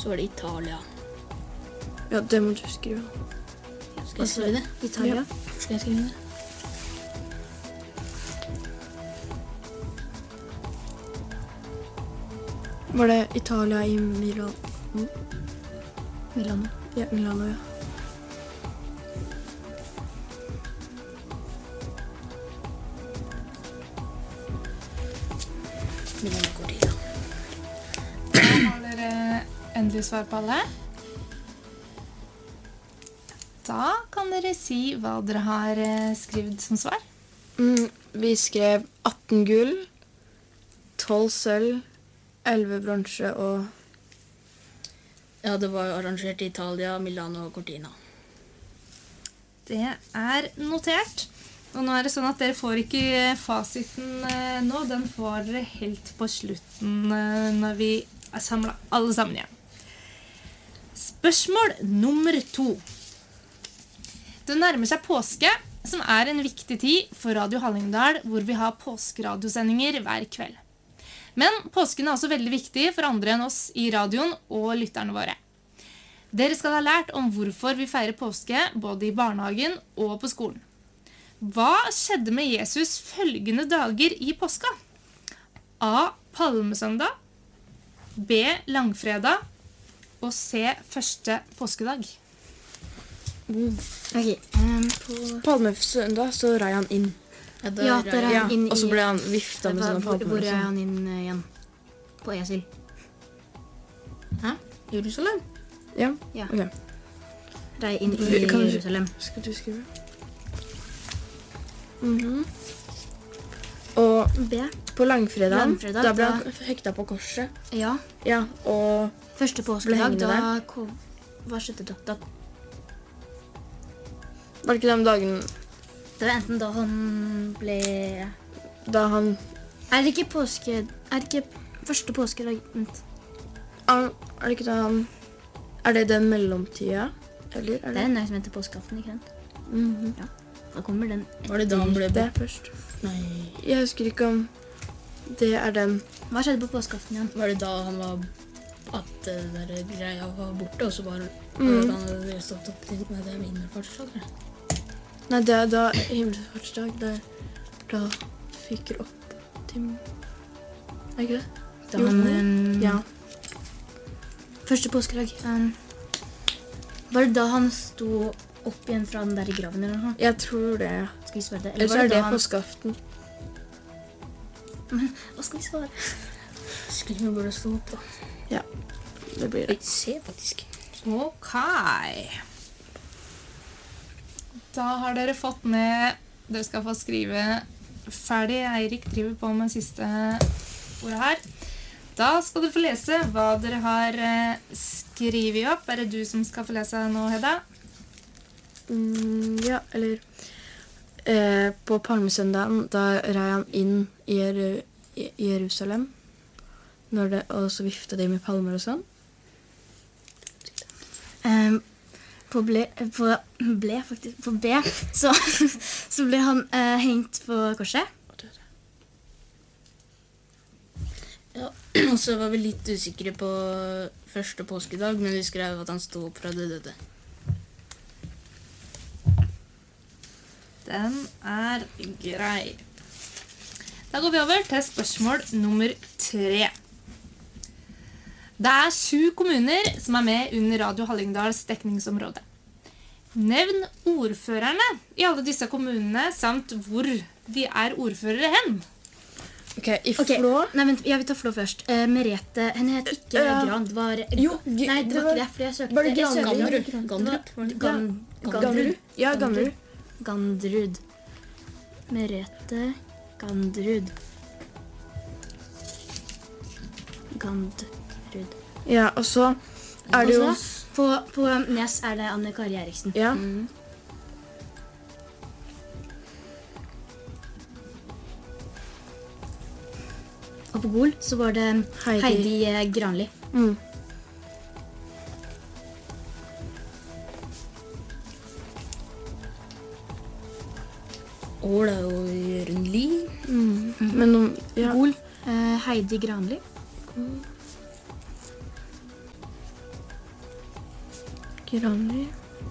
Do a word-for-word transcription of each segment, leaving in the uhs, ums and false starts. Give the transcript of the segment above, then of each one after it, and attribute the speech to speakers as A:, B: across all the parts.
A: Så var det Italia.
B: Ja, det må du skrive.
A: Skal jeg skrive det?
C: Italia.
B: Ja.
A: Skal jeg skrive det?
B: Var det Italia i Milano?
C: Milano.
B: Ja, Milano, ja.
A: Milano Cortina.
D: Da har dere endelig svar på alle. Da kan dere si hva dere har eh, skrevet som svar.
B: Mm, vi skrev atten gull, tolv sølv, elleve bronse og...
A: Ja, det var arrangert i Italia, Milano og Cortina.
D: Det er notert. Og nå er det sånn at dere får ikke fasiten eh, nå. Den får dere helt på slutten eh, når vi er samlet alle sammen igjen. Spørsmål nummer to. Det nærmer seg påske, som er en viktig tid for Radio Hallingdal, hvor vi har påskeradiosendinger hver kveld. Men påsken er også veldig viktig for andre enn oss i radioen og lytterne våre. Dere skal ha lært om hvorfor vi feirer påske, både i barnehagen og på skolen. Hva skjedde med Jesus følgende dager i påska? A. Palmesøndag, B. Langfredag og C. Første påskedag.
C: Ok, um, på...
B: Palmesøndag så rei han inn.
A: Ja, da
C: Ja,
A: er
C: der er
B: Ja,
C: han inn i...
B: og så ble han vifta med
C: Hva-
B: sånne
C: hvor,
B: palmer.
C: hvor
B: og
C: er
B: sånn.
C: han inn eh, igjen? På Esel.
A: Hæ? Jerusalem?
B: Ja,
C: Ja.
B: ok.
C: Rei inn i
B: Du- kan du-
C: Jerusalem.
B: Skal du skrive? Mhm. Og
C: B.
B: på langfredag,
C: Langfredag,
B: da ble
C: da-
B: han hekta på korset.
C: Ja.
B: Ja, og
C: Første
B: Ble
C: påskedag,
B: hengende
C: da... Kom, hva skjedde da? da?
B: var det ikke den dagen
C: Det var enten da han ble...
B: da han...
C: Er det ikke påske... Er det ikke første påskedag? Vent.
B: Er er det ikke da han... Er det den mellomtida? Eller er
C: Det er
B: det...
C: en dag som heter påskeaften, ikke sant?
B: Mhm.
C: Da kommer den
A: Var det da han ble
B: Det
A: det?
B: er først.
A: Nei.
B: Jeg husker ikke om det er den...
C: Hva skjedde på påskeaften igjen?
A: Var det da han var... At det der greia var borte, og så bare...
B: Mm.
A: Han hadde stått opp til med det himmelfartsdag, eller?
B: Nei, det er da himmelfartsdag, da, da fyker opp til... Er det ikke det?
C: Da
B: Jo.
C: han... Um,
B: Ja.
C: Første påskedag. Um, var det da han sto opp igjen fra den der i graven eller noe?
B: Jeg tror det.
C: Skal vi svare det?
B: Eller så
C: var
B: er det
C: da han...
B: påskeaften.
C: Men, hva skal vi svare?
A: Skulle vi bare stå opp, da?
B: Ja, det blir det.
A: Jeg ser faktisk.
D: Ok. Da har dere fått med... Dere skal få skrive ferdig. Eirik driver på med siste ordet her. Da skal dere få lese hva dere har eh, skrivet opp. Er det du som skal få lese nå, Hedda?
B: Mm, ja, eller... Eh, på palmesøndagen, da rei han inn i, Jeru i Jerusalem. Når det, og så vifta de med palmer og sånn.
C: Um, på ble, på ble faktisk, på B, så, så ble han uh, hengt på korset.
A: Ja, og så var vi litt usikre på første påskedag, men vi skrev at han stod opp fra det døde.
D: Den er grei. Da går vi over til spørsmål nummer tre. Det er sju kommuner som er med under Radio Hallingdals dekningsområde. Nevn ordførerne i alle disse kommunene, samt hvor de er ordførere hen.
B: Ok, i
C: Ok,
B: Flå...
C: Nei, vent, jeg vil ta Flå først. Uh, Merete, henne het ikke
B: Ja.
C: Gran, det var...
B: Jo, de-
C: nei, det
B: det
C: var
B: var-
C: ikke det, for jeg søkte...
B: var det
C: jeg søkte-
B: Gandrud?
C: det var-
A: Gandrup? Var det-
C: Gan,
B: Gandrud? Ja, Gandrud.
C: Gandrud. Merete Gandrud. Gandrud.
B: Ja, og så er det jo...
C: Og så, på, på Nes er det Anne Kari Eriksen.
B: Ja,
A: Mm.
C: Og på Gol så var det
B: Heidi.
C: Heidi, eh, Granli.
B: mm.
A: Ål er jo Jørgen Lie.
B: Mm. Men om... Ja.
C: Gol, eh, Heidi Granli.
B: Granli.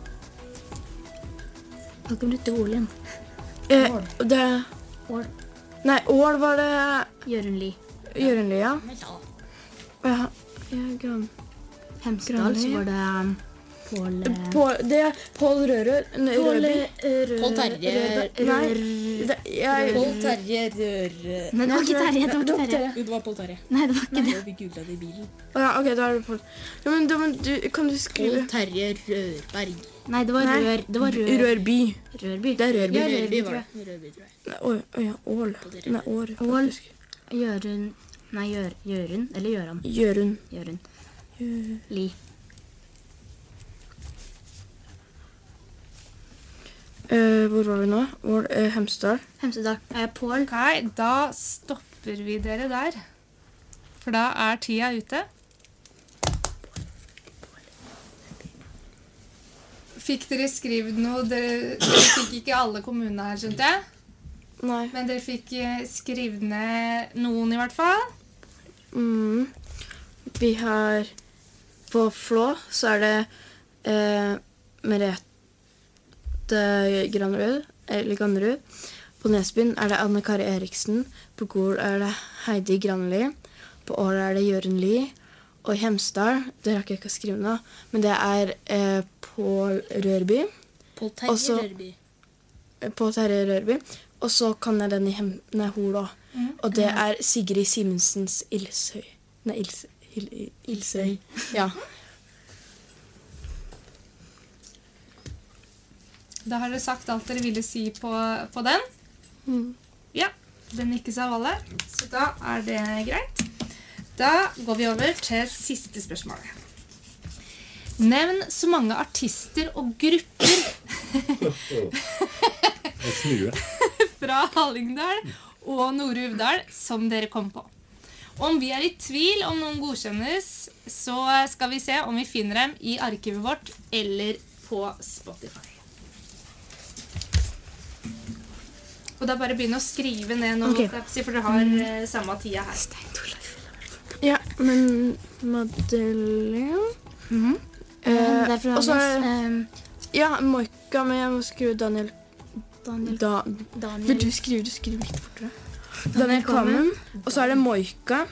C: Hva kan du til Ål igjen?
B: Eh, det...
C: Ål.
B: Nei, Ål var det
C: Jørundli.
B: Jørundli, ja.
A: Ja.
B: Ja, ja, Gran...
C: Hemsedal,
B: Granli.
C: så var det um, Pål... eh,
B: På, det er Pål Rørør. Nei,
C: Pål
B: Rørby.
C: eh, Rø-
A: Pål Terje-
C: Rø-
B: Nei,
C: Rør-
B: det, jeg...
A: Pål Terje Rør...
C: Nei, det var ikke Terje, det var ikke Terje.
A: Jo, det var Pål Terje.
C: Nei, det var ikke det.
A: Vi googlet det i bilen.
B: Ja, ok, da er det Pål. Ja, men, da, men du, kan du skrive...
A: Pål Terje Rørberg.
C: Nei, det var
B: Nei.
C: Rør. Det var Rør.
B: Rørby.
C: Rørby.
B: Det er Rørby.
C: Ja,
A: Rørby
C: Rørby,
A: var
C: tror
A: det. Rørby, tror jeg.
B: Nei, oi, oi, ja, Ål. Nei, År,
C: Ål.
B: faktisk.
C: Jørund. Nei, Gjør, Jørund. Eller Gjøran.
B: Jørund.
C: Jørund.
B: Jø-
C: Li.
B: Eh, hvor var vi nå? Hvor, eh, Hemsedal.
C: Hemsedal. Eh, Pål.
D: Ok, da stopper vi dere der. For da er tida ute. Fikk dere skrevet noe? Dere, dere fikk ikke alle kommunene her, skjønte jeg?
B: Nei.
D: Men dere fikk eh, skrevet ned noen i hvert fall.
B: Mm. Vi har... På Flå så er det eh, Merete Granrud, eller Ganrud. På Nesbyen er det Anne Kari Eriksen. På Gol er det Heidi Granli. På Ål er det Jørund Li. Og i Hemsedal, det rakk jeg ikke å skrive nå, men det er eh, Pål Rørby.
A: Pål Terje
B: Også-
A: Rørby.
B: eh, Pål Terje Rørby. Og så kan jeg den i Hem... Nei, Hol også. Og det er Sigrid Simensens Ilshøy. Nei, Ils... Il, Ilsøy. Ja.
D: Da har dere sagt alt dere ville si på, på den.
B: Mm.
D: Ja, den nikkes av alle. Så da er det greit. Da går vi over til siste spørsmålet. Nevn så mange artister og grupper fra Hallingdal og Nord-Uvdal som dere kom på. Om vi er i tvil om noen godkjennes, så skal vi se om vi finner dem i arkivet vårt eller på Spotify. Og da bare begynne å skrive ned noe,
C: Ok.
D: for dere har eh, samme tida her.
B: Ja, men Madeleine...
C: Mhm.
B: Eh,
C: det er fra
B: og så er
C: Nes.
B: det...
C: Um,
B: Ja, Moika, men jeg må skrive Daniel...
C: Daniel.
B: Da,
C: Daniel.
B: vil du skrive? Du skriver litt fortere. Daniel Kvammen. Og så er det Moika.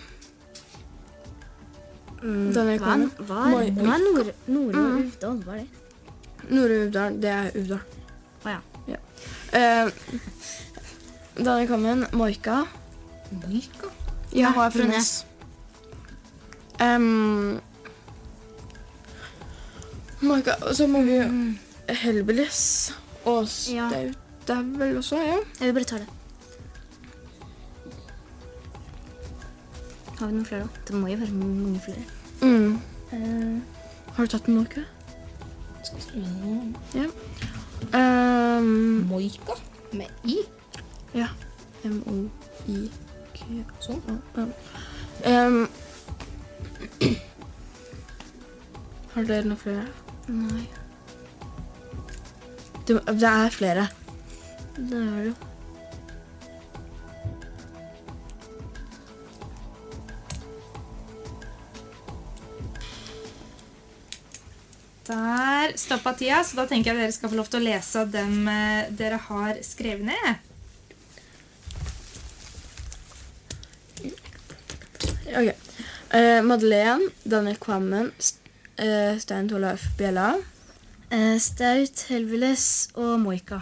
C: Mm,
B: Daniel
C: hva, er-
B: Kvammen.
C: hva, er-
B: Moi-
C: hva er Nord, Nord og
B: Mm.
C: Uvdal? Hva er det?
B: Nord-Uvdal, det er Uvdal.
C: Å ja.
B: Eh, Daniel Kvammen, Moika.
C: Moika?
B: Ja,
C: Nei,
B: hun er fra
C: fra
B: Nes. Um, Moika, og så må vi jo
C: Mm.
B: Helbelis. Og
C: Ja.
B: Staut, det er vel også, ja.
C: Jeg vil bare ta det. Har vi noen flere da? Det må jo være mange flere.
B: Mm.
C: Eh,
B: Har du tatt en Moika?
A: Skal vi skrive noe?
B: Ja. Um,
A: Moika med I.
B: ja. M-O-I-K.
A: Sånn.
B: Um, har dere noen flere?
C: nei,
B: Det, det er flere.
C: det er det jo.
D: Der stoppa tida, så da tenker jeg dere skal få lov til å lese dem eh, dere har skrevet ned.
B: Ok. Eh, Madeleine, Daniel Kvammen, St eh, Stein Torleif Bjella.
C: Eh, Staut, Helveles og Moika.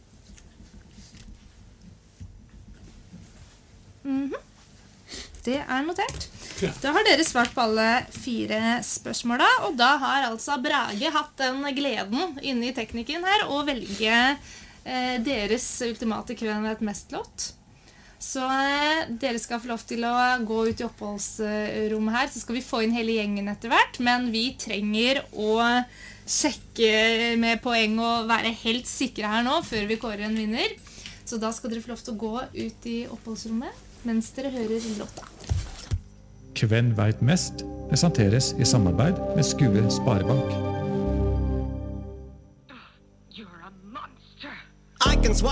D: Mhm. Det er notert. Da har dere svart på alle fire spørsmåla, og da har altså Brage hatt den gleden inne i teknikken her å velge eh, deres ultimate Hvem vet mest-låt. Så eh, dere skal få lov til å gå ut i oppholdsrommet her, så skal vi få inn hele gjengen etter hvert, men vi trenger å sjekke med poeng og være helt sikre her nå før vi kårer en vinner. Så da skal dere få lov til å gå ut i oppholdsrommet mens dere hører låta.
E: Hvem veit mest presenteres i samarbeid med Skue Sparebank.
F: I can swallow